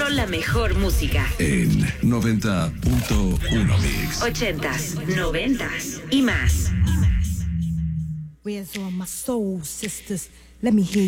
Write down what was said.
Solo la mejor música. En 90.1 Mix. 80s, 90s y más. Where's all my soul sisters? Let me hear